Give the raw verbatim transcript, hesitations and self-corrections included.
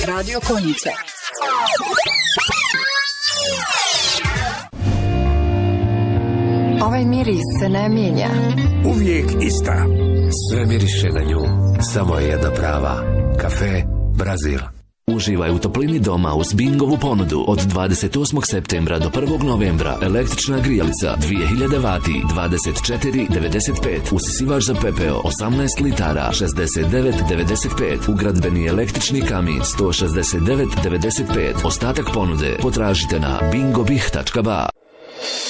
Radio Konjica. Ovaj miris se ne mijenja. Uvijek ista. Sve miriše na nju. Samo je jedna prava. Kafe Brazil. Uživaj u toplini doma uz Bingovu ponudu. Od dvadeset osmog septembra do prvog novembra električna grijalica dvije hiljade vati dvadeset četiri devedeset pet. Usisivač za pepeo osamnaest litara šezdeset devet devedeset pet. Ugradbeni električni kamin sto šezdeset devet devedeset pet. Ostatak ponude potražite na bingobih tačka ba.